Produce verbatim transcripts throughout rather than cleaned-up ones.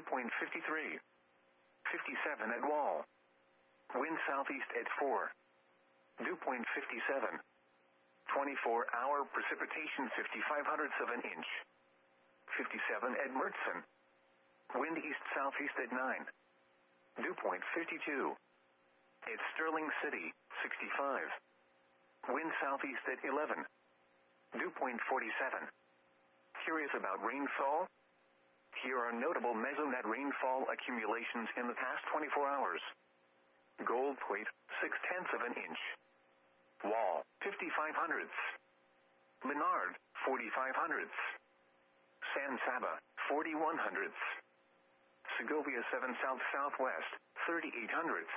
dew point five three. fifty-seven at Wall. Wind southeast at four. Dew point fifty-seven. twenty-four hour precipitation fifty-five hundredths of an inch. fifty-seven at Murchison. Wind east southeast at nine. Dew point fifty-two. At Sterling City, sixty-five. Wind southeast at eleven. Dew point forty-seven. Curious about rainfall? Here are notable mesonet rainfall accumulations in the past twenty-four hours. Gold Point, six tenths of an inch. Wall, fifty-five hundredths. Menard, forty-five hundredths. San Saba, forty-one hundredths. Segovia seven south southwest, thirty-eight hundredths.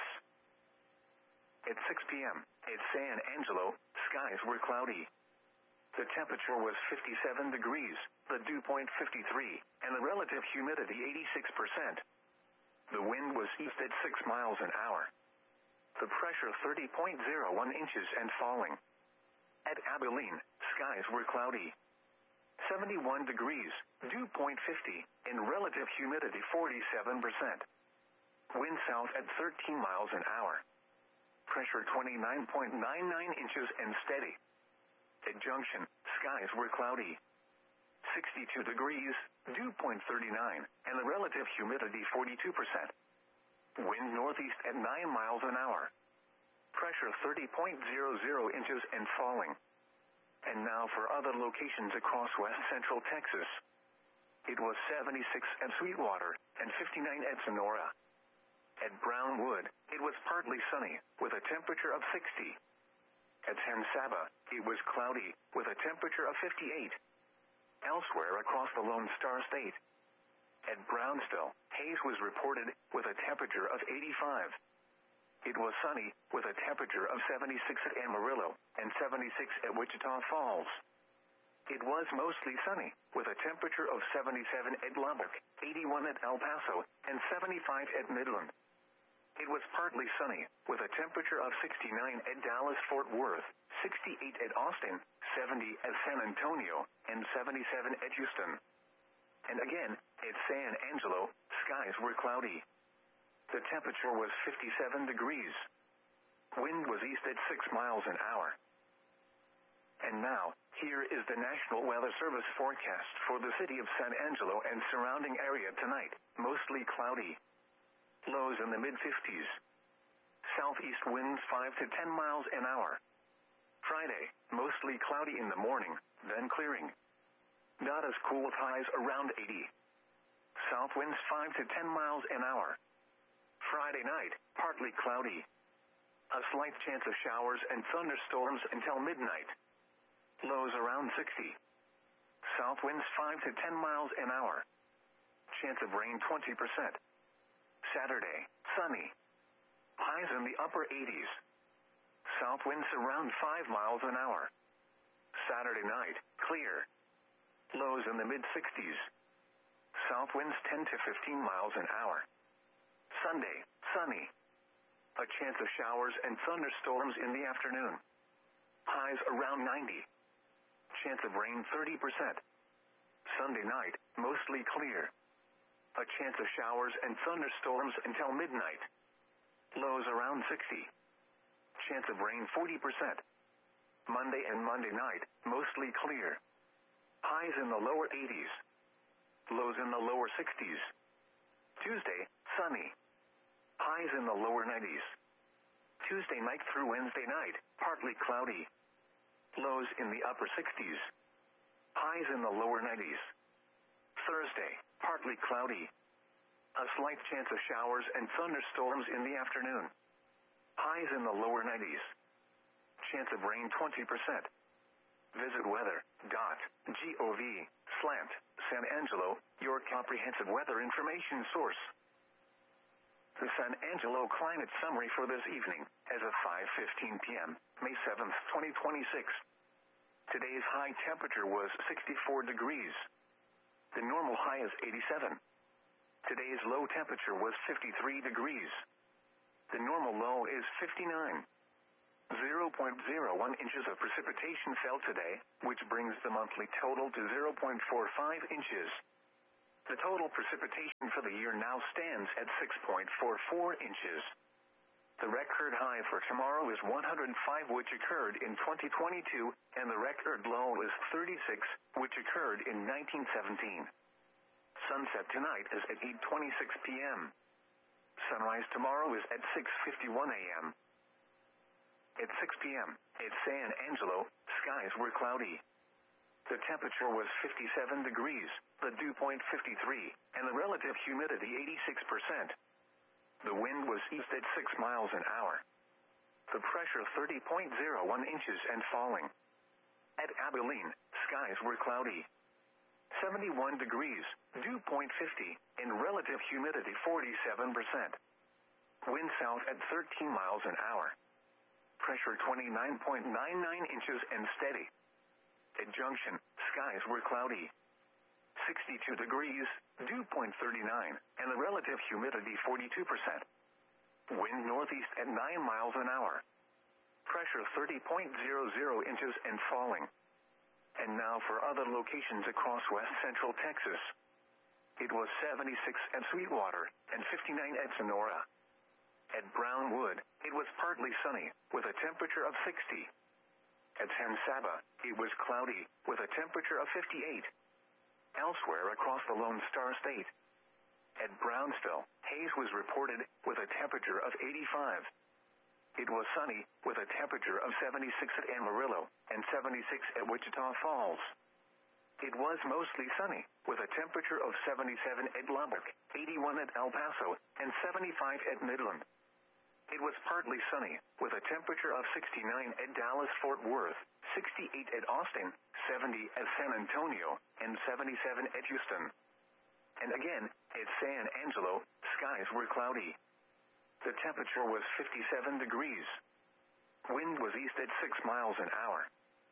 At six p.m., at San Angelo, skies were cloudy. The temperature was fifty-seven degrees, the dew point fifty-three, and the relative humidity eighty-six percent. The wind was east at six miles an hour. The pressure thirty point zero one inches and falling. At Abilene, skies were cloudy. seventy-one degrees, dew point fifty, and relative humidity forty-seven percent. Wind south at thirteen miles an hour. Pressure twenty-nine point nine nine inches and steady. At Junction, skies were cloudy. sixty-two degrees, dew point thirty-nine, and the relative humidity forty-two percent. Wind northeast at nine miles an hour. Pressure thirty point zero zero inches and falling. And now for other locations across west central Texas. It was seventy-six at Sweetwater and fifty-nine at Sonora. At Brownwood, it was partly sunny, with a temperature of sixty. At San Saba, it was cloudy, with a temperature of fifty-eight. Elsewhere across the Lone Star State. At Brownsville, haze was reported, with a temperature of eighty-five. It was sunny, with a temperature of seventy-six at Amarillo, and seventy-six at Wichita Falls. It was mostly sunny, with a temperature of seventy-seven at Lubbock, eighty-one at El Paso, and seventy-five at Midland. It was partly sunny, with a temperature of sixty-nine at Dallas-Fort Worth, sixty-eight at Austin, seventy at San Antonio, and seventy-seven at Houston. And again, at San Angelo, skies were cloudy. The temperature was fifty-seven degrees. Wind was east at six miles an hour. And now, here is the National Weather Service forecast for the city of San Angelo and surrounding area tonight. Mostly cloudy. Lows in the mid-fifties. Southeast winds five to ten miles an hour. Friday, mostly cloudy in the morning, then clearing. Not as cool with highs around eighty. South winds five to ten miles an hour. Friday night, partly cloudy. A slight chance of showers and thunderstorms until midnight. Lows around sixty. South winds five to ten miles an hour. Chance of rain twenty percent. Saturday, sunny. Highs in the upper eighties. South winds around five miles an hour. Saturday night, clear. Lows in the mid-sixties. South winds ten to fifteen miles an hour. Sunday, sunny. A chance of showers and thunderstorms in the afternoon. Highs around ninety. Chance of rain thirty percent. Sunday night, mostly clear. A chance of showers and thunderstorms until midnight. Lows around sixty. Chance of rain forty percent. Monday and Monday night, mostly clear. Highs in the lower eighties. Lows in the lower sixties. Tuesday, sunny. Highs in the lower nineties. Tuesday night through Wednesday night, partly cloudy. Lows in the upper sixties. Highs in the lower nineties. Thursday, partly cloudy. A slight chance of showers and thunderstorms in the afternoon. Highs in the lower nineties. Chance of rain twenty percent. Visit weather dot gov slash San Angelo, your comprehensive weather information source. The San Angelo climate summary for this evening, as of five fifteen p.m., May seventh, twenty twenty-six. Today's high temperature was sixty-four degrees. The normal high is eighty-seven. Today's low temperature was fifty-three degrees. The normal low is fifty-nine. zero point zero one inches of precipitation fell today, which brings the monthly total to zero point four five inches. The total precipitation for the year now stands at six point four four inches. The record high for tomorrow is one hundred five, which occurred in twenty twenty-two, and the record low is thirty-six, which occurred in nineteen seventeen. Sunset tonight is at eight twenty-six p m Sunrise tomorrow is at six fifty-one a m At six p m at San Angelo, skies were cloudy. The temperature was fifty-seven degrees, the dew point fifty-three, and the relative humidity eighty-six percent. The wind was east at six miles an hour. The pressure thirty point zero one inches and falling. At Abilene, skies were cloudy. seventy-one degrees, dew point fifty, and relative humidity forty-seven percent. Wind south at thirteen miles an hour. Pressure twenty-nine point nine nine inches and steady. At Junction, skies were cloudy. sixty-two degrees, dew point thirty-nine, and the relative humidity forty-two percent. Wind northeast at nine miles an hour. Pressure thirty point zero zero inches and falling. And now for other locations across west central Texas. It was seventy-six at Sweetwater and fifty-nine at Sonora. At Brownwood, it was partly sunny, with a temperature of sixty. At San Saba, it was cloudy, with a temperature of fifty-eight. Elsewhere across the Lone Star State. At Brownsville, haze was reported, with a temperature of eighty-five. It was sunny, with a temperature of seventy-six at Amarillo, and seventy-six at Wichita Falls. It was mostly sunny, with a temperature of seventy-seven at Lubbock, eighty-one at El Paso, and seventy-five at Midland. It was partly sunny, with a temperature of sixty-nine at Dallas-Fort Worth, sixty-eight at Austin, seventy at San Antonio, and seventy-seven at Houston. And again, at San Angelo, skies were cloudy. The temperature was fifty-seven degrees. Wind was east at six miles an hour.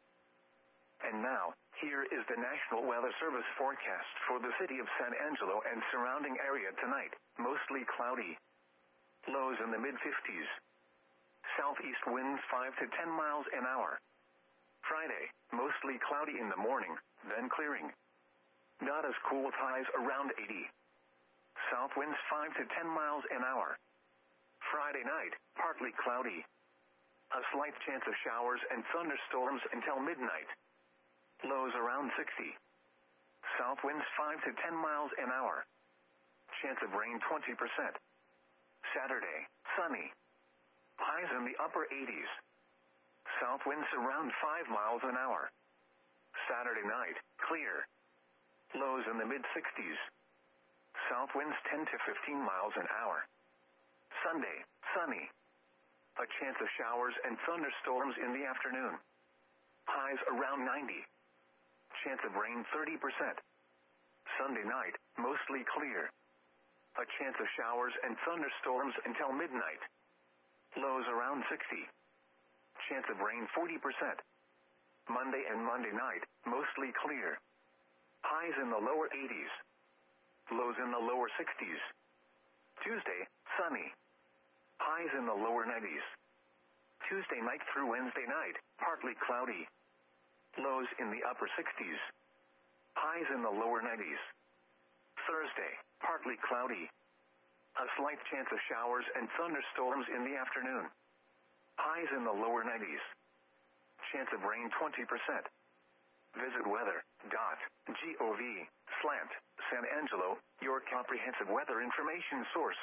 And now, here is the National Weather Service forecast for the city of San Angelo and surrounding area tonight. Mostly cloudy. Lows in the mid-fifties. Southeast winds five to ten miles an hour. Friday, mostly cloudy in the morning, then clearing. Not as cool with highs around eighty. South winds five to ten miles an hour. Friday night, partly cloudy. A slight chance of showers and thunderstorms until midnight. Lows around sixty. South winds five to ten miles an hour. Chance of rain twenty percent. Saturday, sunny. Highs in the upper eighties. South winds around five miles an hour. Saturday night, clear. Lows in the mid-sixties. South winds ten to fifteen miles an hour. Sunday, sunny. A chance of showers and thunderstorms in the afternoon. Highs around ninety. Chance of rain thirty percent. Sunday night, mostly clear. A chance of showers and thunderstorms until midnight. Lows around sixty. Chance of rain forty percent. Monday and Monday night, mostly clear. Highs in the lower eighties. Lows in the lower sixties. Tuesday, sunny. Highs in the lower nineties. Tuesday night through Wednesday night, partly cloudy. Lows in the upper sixties. Highs in the lower nineties. Thursday, partly cloudy. A slight chance of showers and thunderstorms in the afternoon. Highs in the lower nineties. Chance of rain twenty percent. Visit weather dot gov slash San Angelo, your comprehensive weather information source.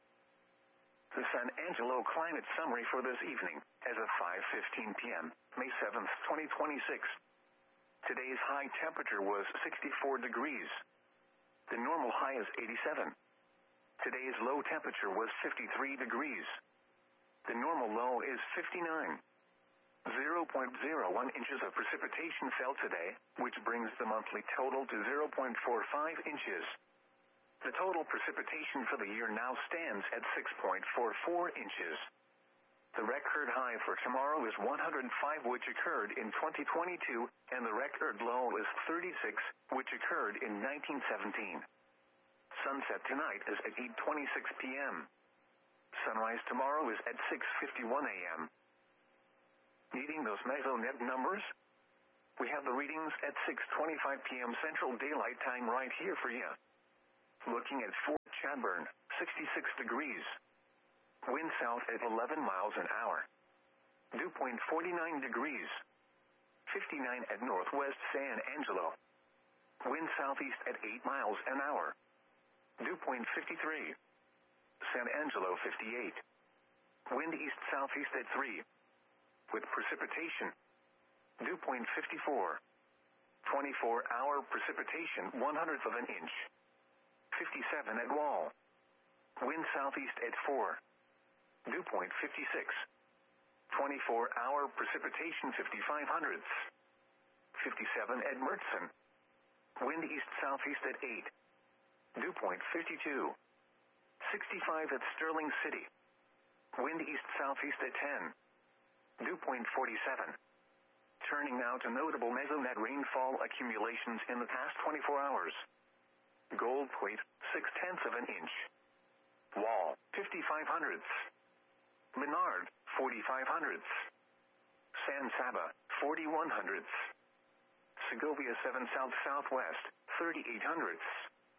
The San Angelo climate summary for this evening, as of five fifteen p m, May seventh, twenty twenty-six. Today's high temperature was sixty-four degrees. The normal high is eighty-seven. Today's low temperature was fifty-three degrees. The normal low is fifty-nine. zero point zero one inches of precipitation fell today, which brings the monthly total to zero point four five inches. The total precipitation for the year now stands at six point four four inches. The record high for tomorrow is one hundred five, which occurred in twenty twenty-two, and the record low is thirty-six, which occurred in nineteen seventeen. Sunset tonight is at eight twenty-six p m Sunrise tomorrow is at six fifty-one a m Needing those mesonet numbers? We have the readings at six twenty-five p m Central Daylight Time right here for you. Looking at Fort Chadbourne, sixty-six degrees. Wind south at eleven miles an hour. Dew point forty-nine degrees. fifty-nine at Northwest San Angelo. Wind southeast at eight miles an hour. Dew point fifty-three. San Angelo fifty-eight. Wind east southeast at three. With precipitation. Dew point fifty-four. twenty-four hour precipitation one hundredth of an inch. fifty-seven at Wall. Wind southeast at four. Dew point fifty-six. twenty-four hour precipitation fifty-five hundredths. fifty-seven at Murchison. Wind east southeast at eight. Dew point fifty-two. sixty-five at Sterling City. Wind east southeast at ten. Dew point forty-seven. Turning now to notable mesonet rainfall accumulations in the past twenty-four hours. Gold Plate, six tenths of an inch. Wall, fifty-five hundredths. Menard, forty-five hundredths. San Saba, forty-one hundredths. Segovia seven south southwest, thirty-eight hundredths.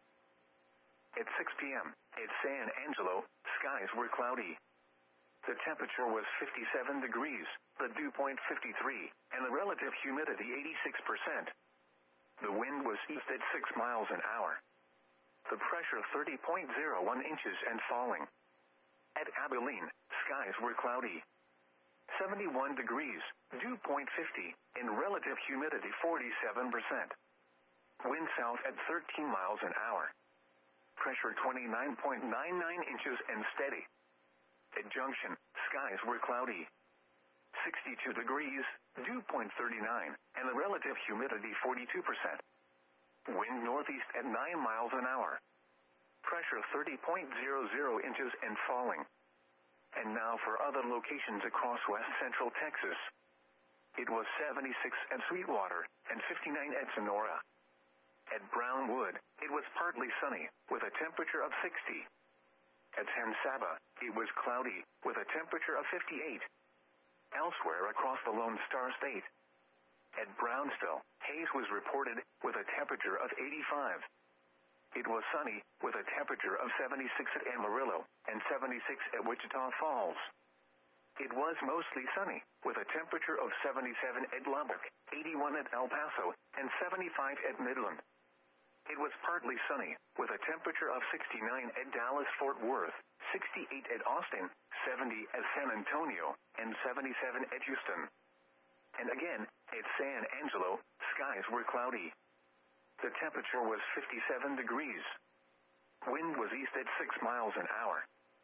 At six p.m., at San Angelo, skies were cloudy. The temperature was fifty-seven degrees, the dew point fifty-three, and the relative humidity eighty-six percent. The wind was east at six miles an hour. The pressure thirty point zero one inches and falling. At Abilene, skies were cloudy. seventy-one degrees, dew point fifty, and relative humidity forty-seven percent. Wind south at thirteen miles an hour. Pressure twenty-nine point nine nine inches and steady. At Junction, skies were cloudy. sixty-two degrees, dew point thirty-nine, and the relative humidity forty-two percent. Wind northeast at nine miles an hour. Pressure thirty point zero zero inches and falling. And now for other locations across west central Texas. It was seventy-six at Sweetwater and fifty-nine at Sonora. At Brownwood, it was partly sunny, with a temperature of sixty. At San Saba, it was cloudy, with a temperature of fifty-eight. Elsewhere across the Lone Star State. At Brownsville, haze was reported, with a temperature of eighty-five. It was sunny, with a temperature of seventy-six at Amarillo, and seventy-six at Wichita Falls. It was mostly sunny, with a temperature of seventy-seven at Lubbock, eighty-one at El Paso, and seventy-five at Midland. It was partly sunny, with a temperature of sixty-nine at Dallas-Fort Worth, sixty-eight at Austin, seventy at San Antonio, and seventy-seven at Houston. And again, at San Angelo, skies were cloudy. The temperature was fifty-seven degrees. Wind was east at six miles an hour.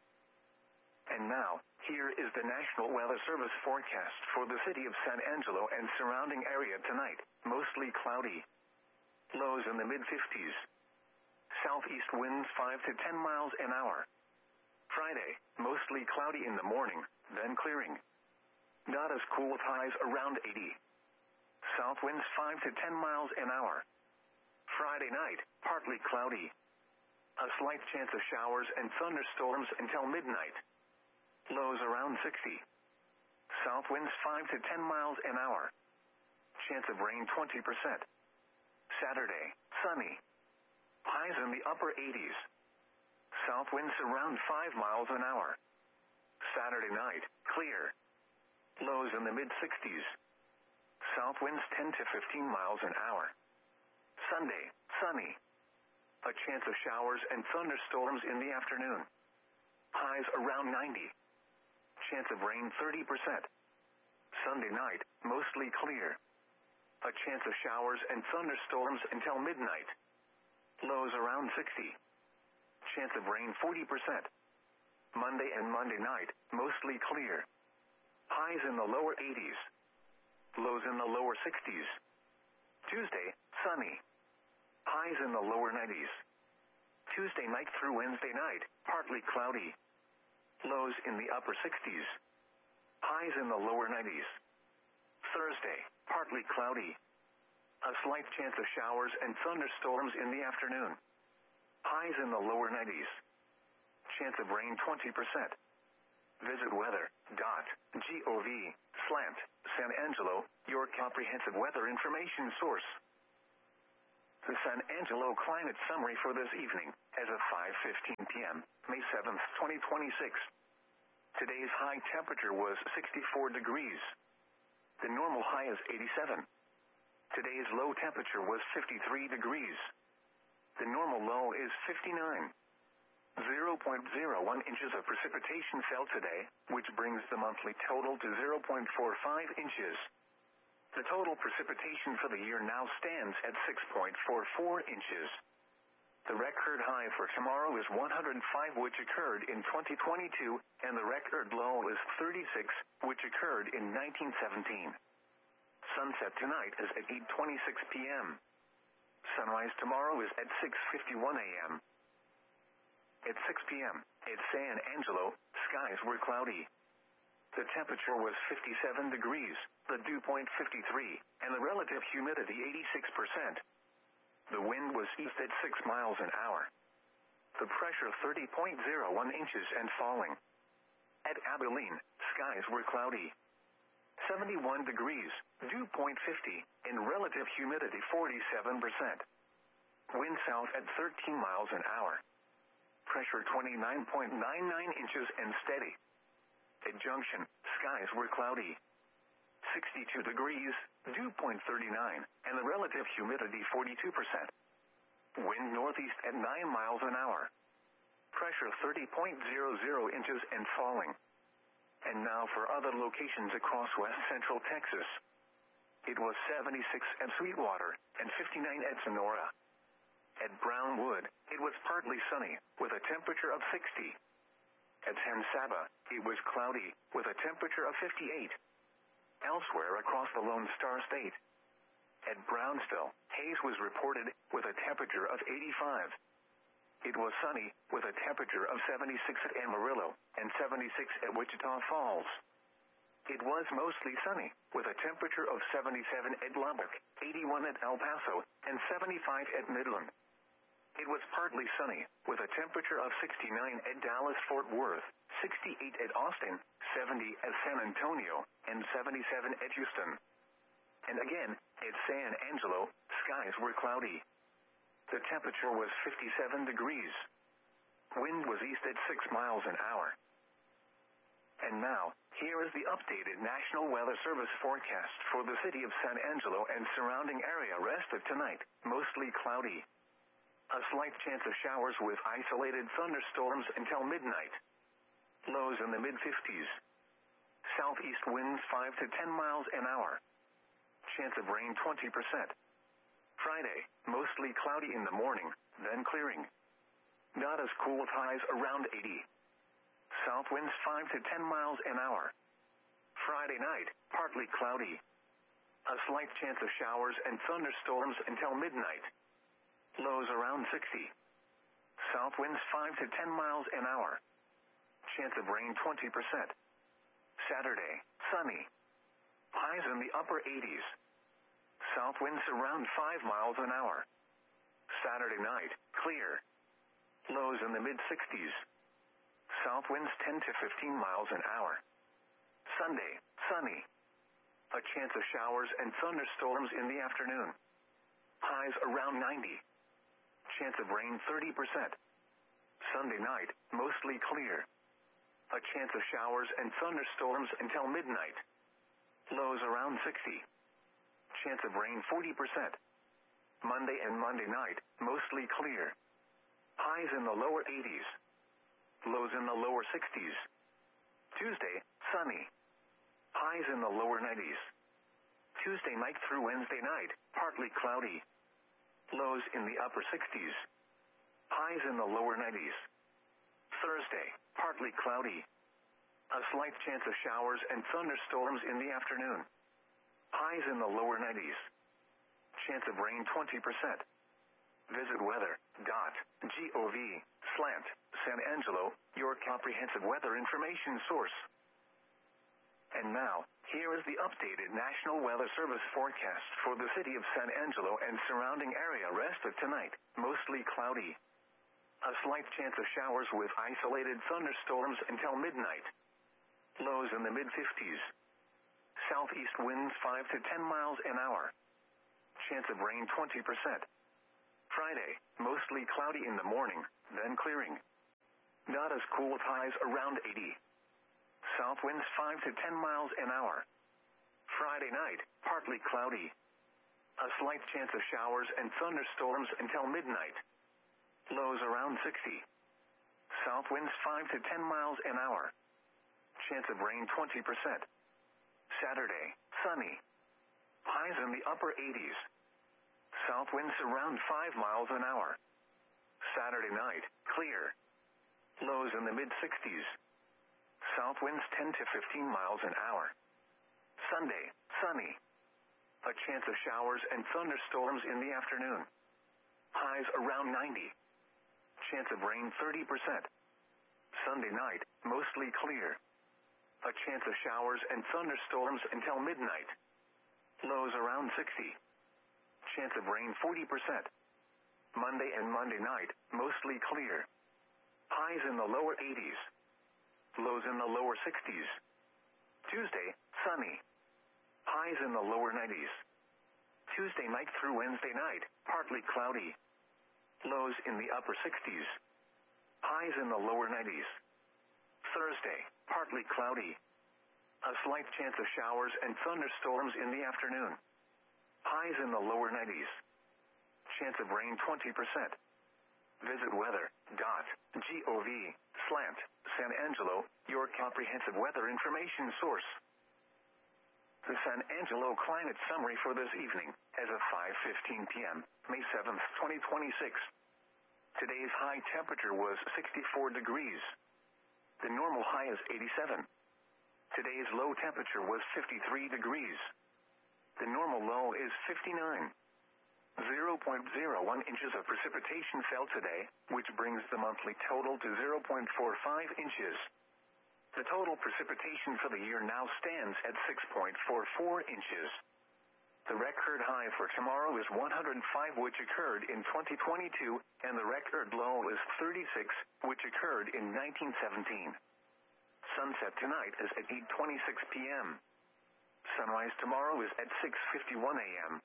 And now, here is the National Weather Service forecast for the city of San Angelo and surrounding area tonight. Mostly cloudy. Lows in the mid-fifties. Southeast winds five to ten miles an hour. Friday, mostly cloudy in the morning, then clearing. Not as cool with highs around eighty. South winds five to ten miles an hour. Friday night, partly cloudy. A slight chance of showers and thunderstorms until midnight. Lows around sixty. South winds five to ten miles an hour. Chance of rain twenty percent. Saturday, sunny. Highs in the upper eighties. South winds around five miles an hour. Saturday night, clear. Lows in the mid-sixties. South winds ten to fifteen miles an hour. Sunday, sunny. A chance of showers and thunderstorms in the afternoon. Highs around ninety. Chance of rain thirty percent. Sunday night, mostly clear. A chance of showers and thunderstorms until midnight. Lows around sixty. Chance of rain forty percent. Monday and Monday night, mostly clear. Highs in the lower eighties. Lows in the lower sixties. Tuesday, sunny. Highs in the lower nineties. Tuesday night through Wednesday night, partly cloudy. Lows in the upper sixties. Highs in the lower nineties. Thursday, partly cloudy. A slight chance of showers and thunderstorms in the afternoon. Highs in the lower nineties. Chance of rain twenty percent. Visit weather dot gov slant San Angelo, your comprehensive weather information source. The San Angelo climate summary for this evening, as of five fifteen p.m., May seventh, twenty twenty-six. Today's high temperature was sixty-four degrees. The normal high is eighty-seven. Today's low temperature was fifty-three degrees. The normal low is fifty-nine. zero point zero one inches of precipitation fell today, which brings the monthly total to zero point four five inches. The total precipitation for the year now stands at six point four four inches. The record high for tomorrow is one hundred five, which occurred in twenty twenty-two, and the record low is thirty-six, which occurred in nineteen seventeen. Sunset tonight is at eight twenty-six p.m. Sunrise tomorrow is at six fifty-one a.m. At six p.m., at San Angelo, skies were cloudy. The temperature was fifty-seven degrees, the dew point fifty-three, and the relative humidity eighty-six percent. The wind was east at six miles an hour. The pressure thirty point zero one inches and falling. At Abilene, skies were cloudy. seventy-one degrees, dew point fifty, and relative humidity forty-seven percent. Wind south at thirteen miles an hour. Pressure twenty-nine point nine nine inches and steady. At Junction, skies were cloudy. sixty-two degrees, dew point thirty-nine, and the relative humidity forty-two percent. Wind northeast at nine miles an hour. Pressure thirty point zero zero inches and falling. And now for other locations across west central Texas. It was seventy-six at Sweetwater and fifty-nine at Sonora. At Brownwood, it was partly sunny, with a temperature of sixty. At San Saba, it was cloudy, with a temperature of fifty-eight. Elsewhere across the Lone Star State. At Brownsville, haze was reported, with a temperature of eighty-five. It was sunny, with a temperature of seventy-six at Amarillo, and seventy-six at Wichita Falls. It was mostly sunny, with a temperature of seventy-seven at Lubbock, eighty-one at El Paso, and seventy-five at Midland. It was partly sunny, with a temperature of sixty-nine at Dallas-Fort Worth, sixty-eight at Austin, seventy at San Antonio, and seventy-seven at Houston. And again, at San Angelo, skies were cloudy. The temperature was fifty-seven degrees. Wind was east at six miles an hour. And now, here is the updated National Weather Service forecast for the city of San Angelo and surrounding area rest of tonight, mostly cloudy. A slight chance of showers with isolated thunderstorms until midnight. Lows in the mid-fifties. Southeast winds five to ten miles an hour. Chance of rain twenty percent. Friday, mostly cloudy in the morning, then clearing. Not as cool with highs around eighty. South winds five to ten miles an hour. Friday night, partly cloudy. A slight chance of showers and thunderstorms until midnight. Lows around sixty. South winds five to ten miles an hour. Chance of rain twenty percent. Saturday, sunny. Highs in the upper eighties. South winds around five miles an hour. Saturday night, clear. Lows in the mid-sixties. South winds ten to fifteen miles an hour. Sunday, sunny. A chance of showers and thunderstorms in the afternoon. Highs around ninety. Chance of rain thirty percent. Sunday night, mostly clear. A chance of showers and thunderstorms until midnight. Lows around sixty. Chance of rain forty percent. Monday and Monday night, mostly clear. Highs in the lower eighties. Lows in the lower sixties. Tuesday, sunny. Highs in the lower nineties. Tuesday night through Wednesday night, partly cloudy. Lows in the upper sixties. Highs in the lower nineties. Thursday, partly cloudy. A slight chance of showers and thunderstorms in the afternoon. Highs in the lower nineties. Chance of rain twenty percent. Visit weather dot gov slant San Angelo, your comprehensive weather information source. And now, here is the updated National Weather Service forecast for the city of San Angelo and surrounding area rest of tonight, mostly cloudy. A slight chance of showers with isolated thunderstorms until midnight. Lows in the mid-fifties. Southeast winds five to ten miles an hour. Chance of rain twenty percent. Friday, mostly cloudy in the morning, then clearing. Not as cool with highs around eighty. South winds five to ten miles an hour. Friday night, partly cloudy. A slight chance of showers and thunderstorms until midnight. Lows around sixty. South winds five to ten miles an hour. Chance of rain twenty percent. Saturday, sunny. Highs in the upper eighties. South winds around five miles an hour. Saturday night, clear. Lows in the mid-sixties. South winds ten to fifteen miles an hour. Sunday, sunny. A chance of showers and thunderstorms in the afternoon. Highs around ninety. Chance of rain thirty percent. Sunday night, mostly clear. A chance of showers and thunderstorms until midnight. Lows around sixty. Chance of rain forty percent. Monday and Monday night, mostly clear. Highs in the lower eighties. Lows in the lower sixties. Tuesday, sunny. Highs in the lower nineties. Tuesday night through Wednesday night, partly cloudy. Lows in the upper sixties. Highs in the lower nineties. Thursday, partly cloudy. A slight chance of showers and thunderstorms in the afternoon. Highs in the lower nineties. Chance of rain twenty percent. Visit weather dot gov slant San Angelo, your comprehensive weather information source. The San Angelo climate summary for this evening, as of five fifteen p.m., May seventh, twenty twenty-six. Today's high temperature was sixty-four degrees. The normal high is eighty-seven. Today's low temperature was fifty-three degrees. The normal low is fifty-nine. zero point zero one inches of precipitation fell today, which brings the monthly total to zero point four five inches. The total precipitation for the year now stands at six point four four inches. The record high for tomorrow is one hundred five, which occurred in twenty twenty-two, and the record low is thirty-six, which occurred in nineteen seventeen. Sunset tonight is at eight twenty-six p.m. Sunrise tomorrow is at six fifty-one a.m.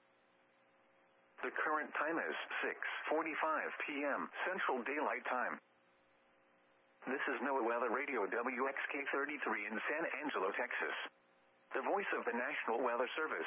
The current time is six forty-five p.m. Central Daylight Time. This is NOAA Weather Radio W X K thirty-three in San Angelo, Texas. The voice of the National Weather Service.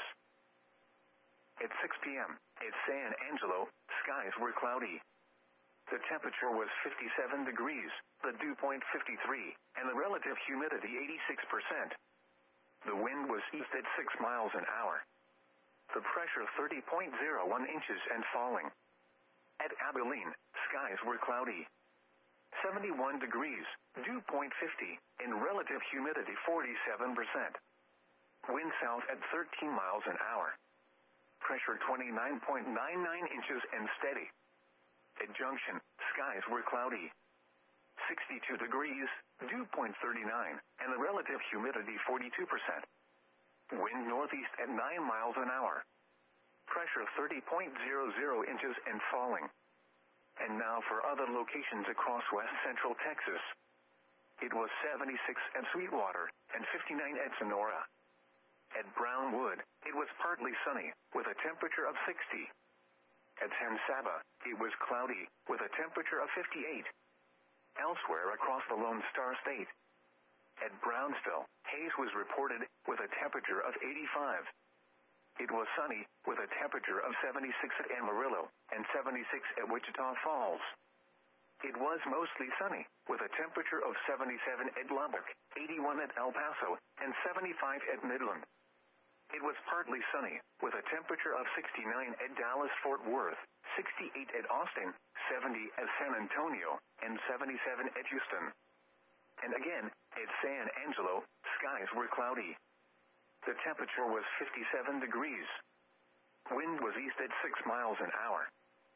At six p.m. at San Angelo, skies were cloudy. The temperature was fifty-seven degrees, the dew point fifty-three, and the relative humidity eighty-six percent. The wind was east at six miles an hour. The pressure thirty point zero one inches and falling. At Abilene, skies were cloudy. seventy-one degrees, dew point fifty, and relative humidity forty-seven percent. Wind south at thirteen miles an hour. Pressure twenty-nine point nine nine inches and steady. At Junction, skies were cloudy. sixty-two degrees, dew point thirty-nine, and the relative humidity forty-two percent. Wind northeast at nine miles an hour. Pressure thirty point zero zero inches and falling. And now for other locations across west central Texas. It was seventy-six at Sweetwater and fifty-nine at Sonora. At Brownwood, it was partly sunny, with a temperature of sixty. At San Saba, it was cloudy, with a temperature of fifty-eight. Elsewhere across the Lone Star State. At Brownsville, haze was reported, with a temperature of eighty-five. It was sunny, with a temperature of seventy-six at Amarillo, and seventy-six at Wichita Falls. It was mostly sunny, with a temperature of seventy-seven at Lubbock, eighty-one at El Paso, and seventy-five at Midland. It was partly sunny, with a temperature of sixty-nine at Dallas-Fort Worth, sixty-eight at Austin, seventy at San Antonio, and seventy-seven at Houston. And again, at San Angelo, skies were cloudy. The temperature was fifty-seven degrees. Wind was east at six miles an hour.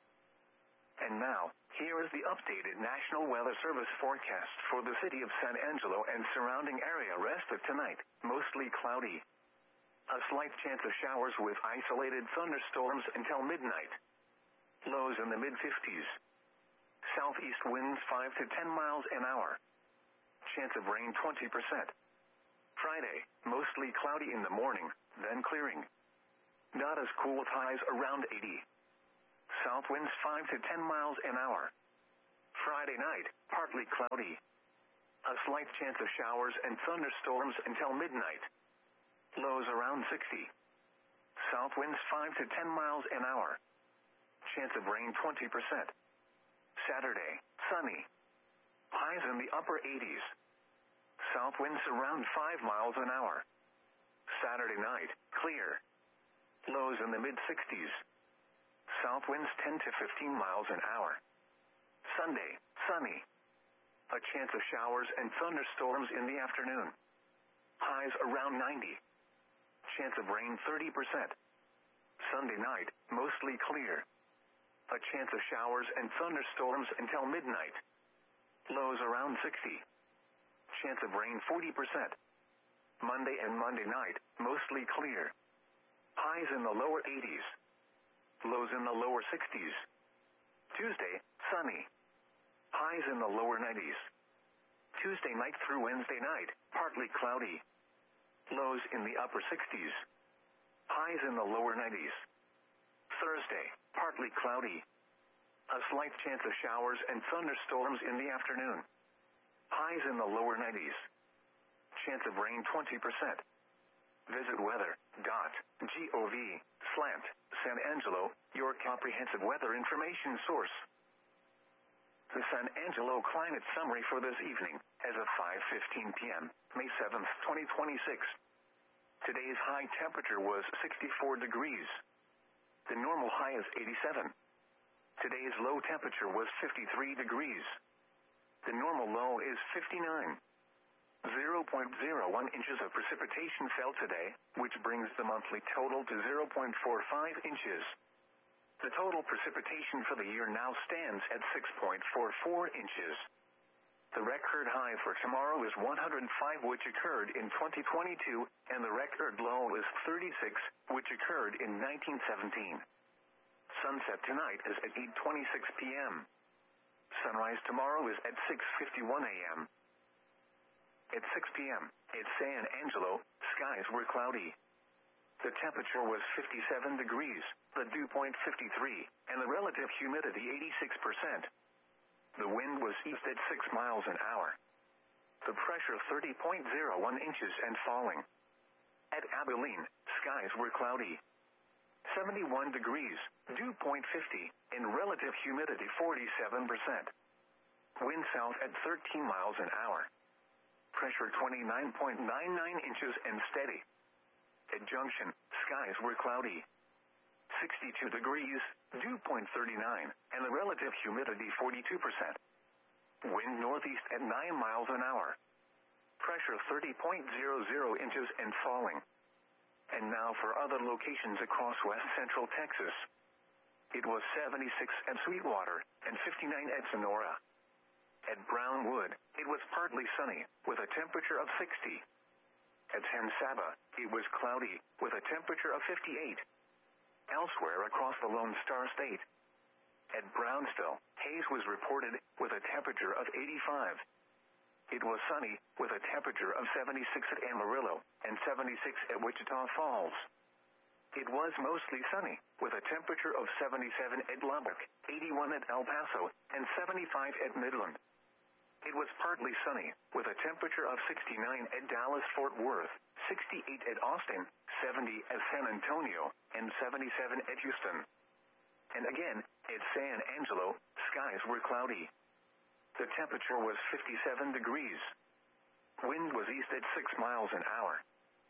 And now, here is the updated National Weather Service forecast for the city of San Angelo and surrounding area rest of tonight, mostly cloudy. A slight chance of showers with isolated thunderstorms until midnight. Lows in the mid-fifties. Southeast winds five to ten miles an hour. Chance of rain twenty percent. Friday, mostly cloudy in the morning, then clearing. Not as cool with highs around eighty. South winds five to ten miles an hour. Friday night, partly cloudy. A slight chance of showers and thunderstorms until midnight. Lows around sixty. South winds five to ten miles an hour. Chance of rain twenty percent. Saturday, sunny. Highs in the upper eighties. South winds around five miles an hour. Saturday night, clear. Lows in the mid sixties. South winds ten to fifteen miles an hour. Sunday, sunny. A chance of showers and thunderstorms in the afternoon. Highs around ninety. Chance of rain thirty percent. Sunday night, mostly clear. A chance of showers and thunderstorms until midnight. Lows around sixty. Chance of rain forty percent. Monday and Monday night, mostly clear. Highs in the lower eighties. Lows in the lower sixties. Tuesday, sunny. Highs in the lower nineties. Tuesday night through Wednesday night, partly cloudy. Lows in the upper sixties. Highs in the lower nineties. Thursday, partly cloudy. A slight chance of showers and thunderstorms in the afternoon. Highs in the lower nineties. Chance of rain twenty percent. Visit weather dot gov slash San Angelo, your comprehensive weather information source. The San Angelo climate summary for this evening, as of five fifteen p.m., May seventh, twenty twenty-six. Today's high temperature was sixty-four degrees. The normal high is eighty-seven. Today's low temperature was fifty-three degrees. The normal low is fifty-nine. zero point zero one inches of precipitation fell today, which brings the monthly total to zero point four five inches. The total precipitation for the year now stands at six point four four inches. The record high for tomorrow is one hundred five, which occurred in twenty twenty-two, and the record low is thirty-six, which occurred in nineteen seventeen. Sunset tonight is at eight twenty-six p.m. Sunrise tomorrow is at six fifty-one a.m. At six p.m., at San Angelo, skies were cloudy. The temperature was fifty-seven degrees, the dew point fifty-three, and the relative humidity eighty-six percent. The wind was east at six miles an hour. The pressure thirty point zero one inches and falling. At Abilene, skies were cloudy. seventy-one degrees, dew point fifty, and relative humidity forty-seven percent. Wind south at thirteen miles an hour. Pressure twenty-nine point nine nine inches and steady. At Junction, skies were cloudy. sixty-two degrees, dew point thirty-nine, and the relative humidity forty-two percent. Wind northeast at nine miles an hour. Pressure thirty point zero zero inches and falling. And now for other locations across west central Texas. It was seventy-six at Sweetwater and fifty-nine at Sonora. At Brownwood, it was partly sunny, with a temperature of sixty. At San Saba, it was cloudy, with a temperature of fifty-eight. Elsewhere across the Lone Star State. At Brownsville, haze was reported, with a temperature of eighty-five. It was sunny, with a temperature of seventy-six at Amarillo, and seventy-six at Wichita Falls. It was mostly sunny, with a temperature of seventy-seven at Lubbock, eighty-one at El Paso, and seventy-five at Midland. It was partly sunny, with a temperature of sixty-nine at Dallas-Fort Worth, sixty-eight at Austin, seventy at San Antonio, and seventy-seven at Houston. And again, at San Angelo, skies were cloudy. The temperature was fifty-seven degrees. Wind was east at six miles an hour.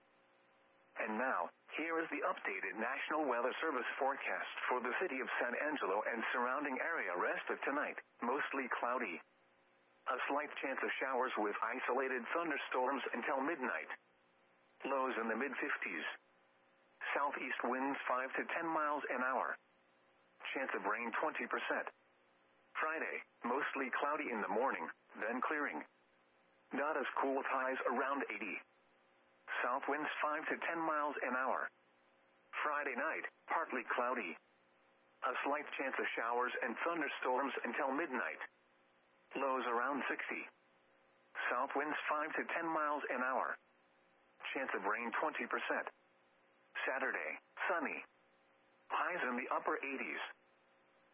And now, here is the updated National Weather Service forecast for the city of San Angelo and surrounding area rest of tonight, mostly cloudy. A slight chance of showers with isolated thunderstorms until midnight. Lows in the mid fifties. Southeast winds five to ten miles an hour. Chance of rain twenty percent. Friday, mostly cloudy in the morning, then clearing. Not as cool with highs around eighty. South winds five to ten miles an hour. Friday night, partly cloudy. A slight chance of showers and thunderstorms until midnight. Lows around sixty. South winds five to ten miles an hour. Chance of rain twenty percent. Saturday, sunny. Highs in the upper eighties.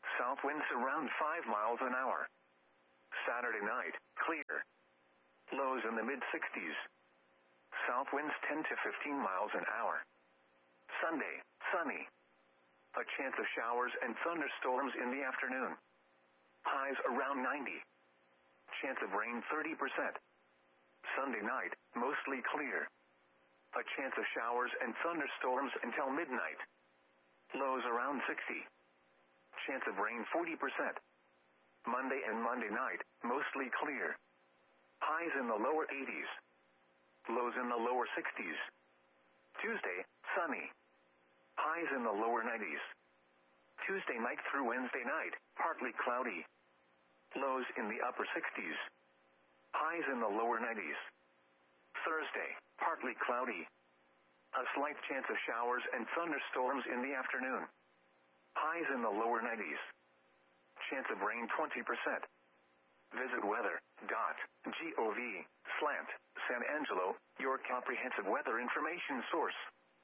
South winds around five miles an hour. Saturday night, clear. Lows in the mid sixties. South winds ten to fifteen miles an hour. Sunday, sunny. A chance of showers and thunderstorms in the afternoon. Highs around ninety. Chance of rain thirty percent. Sunday night, mostly clear. A chance of showers and thunderstorms until midnight. Lows around sixty. Chance of rain forty percent. Monday and Monday night, mostly clear. Highs in the lower eighties. Lows in the lower sixties. Tuesday, sunny. Highs in the lower nineties. Tuesday night through Wednesday night, partly cloudy. Lows in the upper sixties. Highs in the lower nineties. Thursday, partly cloudy. A slight chance of showers and thunderstorms in the afternoon. Highs in the lower nineties. Chance of rain twenty percent. Visit weather dot gov slant San Angelo, your comprehensive weather information source.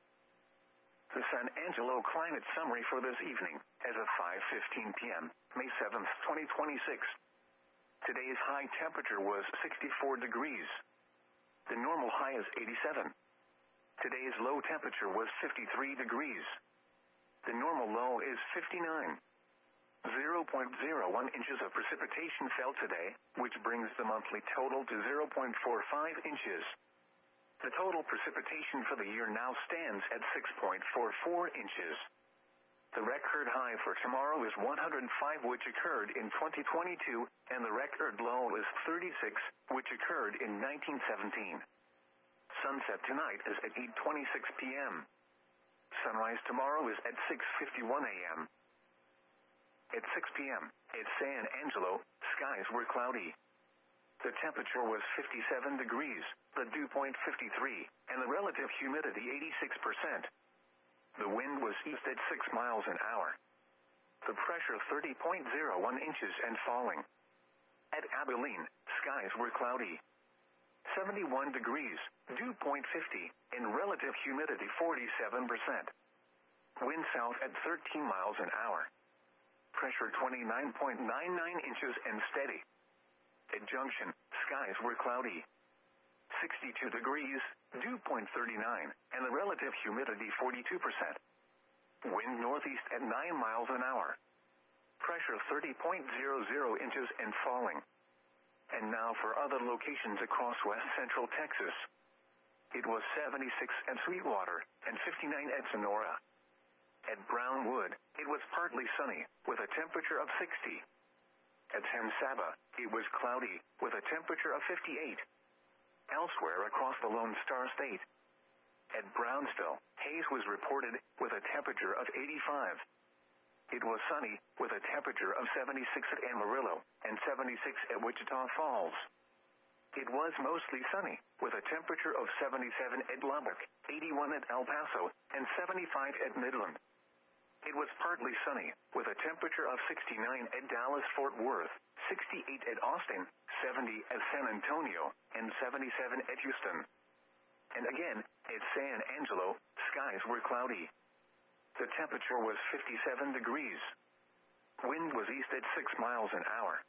The San Angelo climate summary for this evening, as of five fifteen p.m., May seventh, twenty twenty-six. Today's high temperature was sixty-four degrees. The normal high is eighty-seven. Today's low temperature was fifty-three degrees. The normal low is fifty-nine. zero point zero one inches of precipitation fell today, which brings the monthly total to zero point four five inches. The total precipitation for the year now stands at six point four four inches. The record high for tomorrow is one hundred five, which occurred in twenty twenty-two, and the record low is thirty-six, which occurred in nineteen seventeen. Sunset tonight is at eight twenty-six p.m. Sunrise tomorrow is at six fifty-one a.m. At six p.m., at San Angelo, skies were cloudy. The temperature was fifty-seven degrees, the dew point fifty-three, and the relative humidity eighty-six percent. The wind was east at six miles an hour. The pressure thirty point zero one inches and falling. At Abilene, skies were cloudy. seventy-one degrees, dew point fifty, and relative humidity forty-seven percent. Wind south at thirteen miles an hour. Pressure twenty-nine point nine nine inches and steady. At Junction, skies were cloudy. sixty-two degrees, dew point thirty-nine, and the relative humidity forty-two percent. Wind northeast at nine miles an hour. Pressure thirty point zero zero inches and falling. And now for other locations across west central Texas. It was seventy-six at Sweetwater and fifty-nine at Sonora. At Brownwood, it was partly sunny, with a temperature of sixty. At San Saba, it was cloudy, with a temperature of fifty-eight. Elsewhere across the Lone Star State. At Brownsville, haze was reported, with a temperature of eighty-five. It was sunny, with a temperature of seventy-six at Amarillo, and seventy-six at Wichita Falls. It was mostly sunny, with a temperature of seventy-seven at Lubbock, eighty-one at El Paso, and seventy-five at Midland. It was partly sunny, with a temperature of sixty-nine at Dallas-Fort Worth, sixty-eight at Austin, seventy at San Antonio, and seventy-seven at Houston. And again, at San Angelo, skies were cloudy. The temperature was fifty-seven degrees. Wind was east at six miles an hour.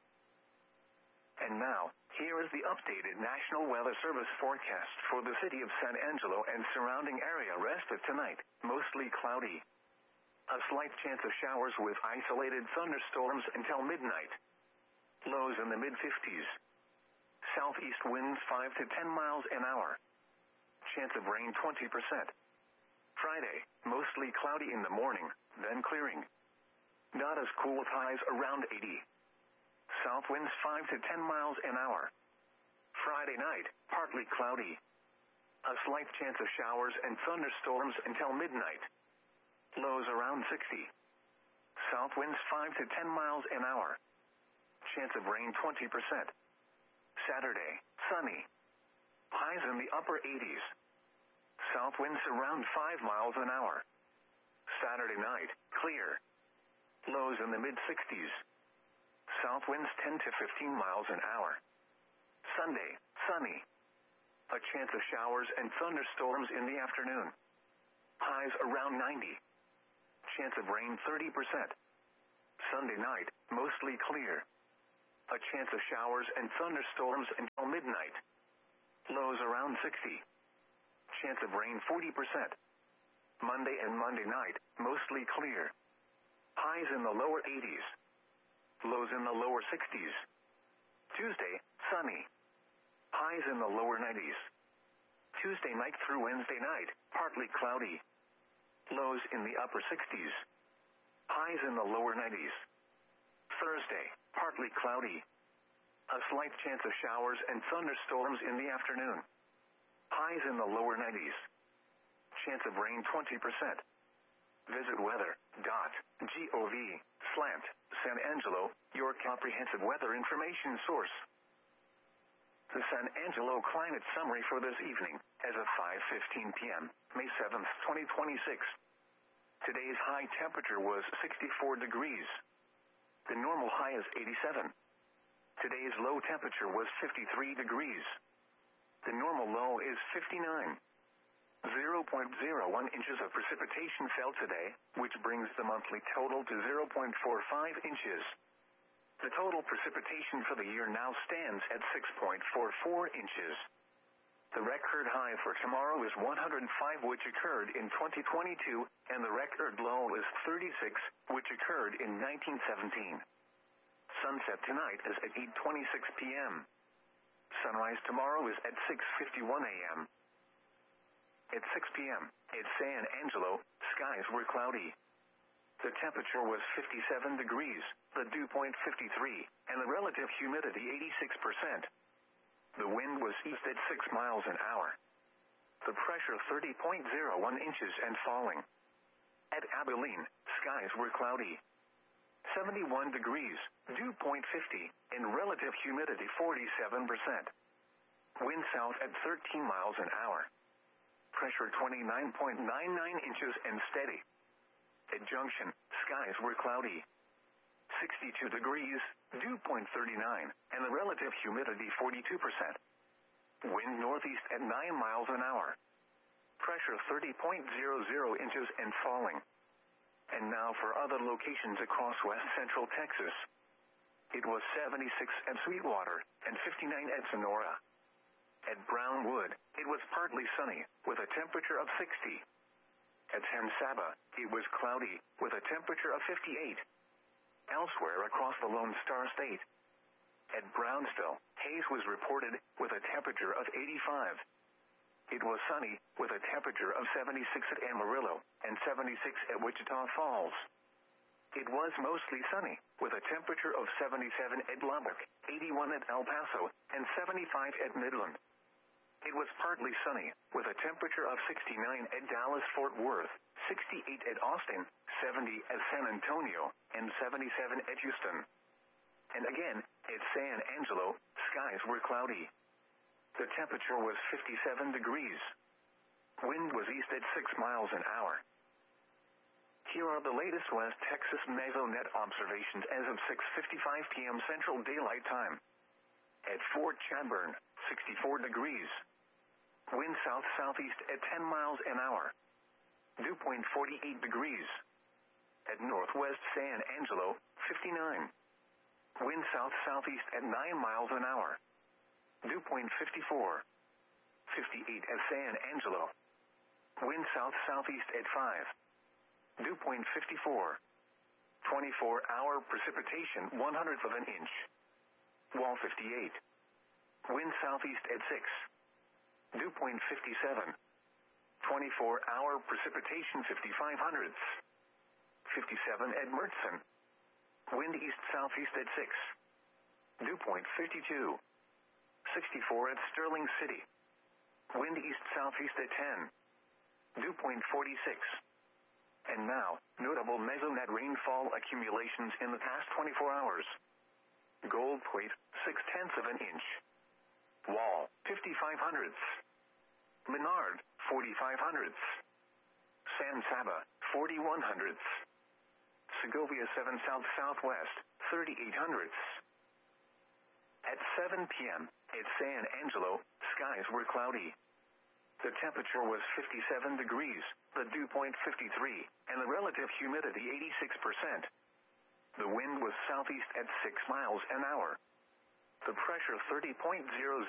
And now, here is the updated National Weather Service forecast for the city of San Angelo and surrounding area rest of tonight, mostly cloudy. A slight chance of showers with isolated thunderstorms until midnight. Lows in the mid fifties. Southeast winds five to ten miles an hour. Chance of rain twenty percent. Friday, mostly cloudy in the morning, then clearing. Not as cool with highs around eighty. South winds five to ten miles an hour. Friday night, partly cloudy. A slight chance of showers and thunderstorms until midnight. Lows around sixty. South winds five to ten miles an hour. Chance of rain twenty percent. Saturday, sunny. Highs in the upper eighties. South winds around five miles an hour. Saturday night, clear. Lows in the mid sixties. South winds ten to fifteen miles an hour. Sunday, sunny. A chance of showers and thunderstorms in the Highs around ninety. Chance of rain thirty percent. Sunday night, mostly clear. A chance of showers and thunderstorms until midnight. Lows around sixty. Chance of rain forty percent. Monday and Monday night, mostly clear. Highs in the lower eighties. Lows in the lower sixties. Tuesday, sunny. Highs in the lower nineties. Tuesday night through Wednesday night, partly cloudy. Lows in the upper sixties. Highs in the lower nineties. Thursday, partly cloudy. A slight chance of showers and thunderstorms in the afternoon. Highs in the lower nineties. Chance of rain twenty percent. Visit weather dot gov slant San Angelo, your comprehensive weather information source. The San Angelo climate summary for this evening, as of five fifteen p.m., May seventh, twenty twenty-six. Today's high temperature was sixty-four degrees. The normal high is eighty-seven. Today's low temperature was fifty-three degrees. The normal low is fifty-nine. zero point zero one inches of precipitation fell today, which brings the monthly total to zero point four five inches. The total precipitation for the year now stands at six point four four inches. The record high for tomorrow is one hundred five, which occurred in twenty twenty-two, and the record low is thirty-six, which occurred in nineteen seventeen. Sunset tonight is at eight twenty-six p.m. Sunrise tomorrow is at six fifty-one a.m. At six p.m., at San Angelo, skies were cloudy. The temperature was fifty-seven degrees, the dew point fifty-three, and the relative humidity eighty-six percent. The wind was east at six miles an hour. The pressure thirty point zero one inches and falling. At Abilene, skies were cloudy. seventy-one degrees, dew point fifty, and relative humidity forty-seven percent. Wind south at thirteen miles an hour. Pressure twenty-nine point nine nine inches and steady. At Junction, skies were cloudy. sixty-two degrees, dew point thirty-nine, and the relative humidity forty-two percent. Wind northeast at nine miles an hour. Pressure thirty point zero zero inches and falling. And now for other locations across west central Texas. It was seventy-six at Sweetwater and fifty-nine at Sonora. At Brownwood, it was partly sunny, with a temperature of sixty. At San Saba, it was cloudy, with a temperature of fifty-eight. Elsewhere across the Lone Star State. At Brownsville, haze was reported, with a temperature of eighty-five. It was sunny, with a temperature of seventy-six at Amarillo, and seventy-six at Wichita Falls. It was mostly sunny, with a temperature of seventy-seven at Lubbock, eighty-one at El Paso, and seventy-five at Midland. It was partly sunny, with a temperature of sixty-nine at Dallas-Fort Worth, sixty-eight at Austin, seventy at San Antonio, and seventy-seven at Houston. And again, at San Angelo, skies were cloudy. The temperature was fifty-seven degrees. Wind was east at six miles an hour. Here are the latest West Texas Mesonet observations as of six fifty-five p.m. Central Daylight Time. At Fort Chadbourne, sixty-four degrees. Wind south-southeast at ten miles an hour. Dew point forty-eight degrees. At Northwest San Angelo, fifty-nine. Wind south-southeast at nine miles an hour. Dew point fifty-four. fifty-eight at San Angelo. Wind south-southeast at five. Dew point fifty-four. twenty-four hour precipitation one hundredth of an inch. Wall fifty-eight. Wind southeast at six. Dew point fifty-seven. twenty-four hour precipitation fifty-five hundredths. fifty-seven at Mertzen. Wind east-southeast at six. Dew point fifty-two. sixty-four at Sterling City. Wind east-southeast at ten. Dew point forty-six. And now, notable Mesonet rainfall accumulations in the past twenty-four hours. Gold Plate, six-tenths of an inch. Wall, fifty-five hundredths. Menard, forty-five hundredths. San Saba, forty-one hundredths. Segovia seven south-southwest, thirty-eight hundredths. At seven p.m., at San Angelo, skies were cloudy. The temperature was fifty-seven degrees, the dew point fifty-three, and the relative humidity eighty-six percent. The wind was southeast at six miles an hour. The pressure thirty point zero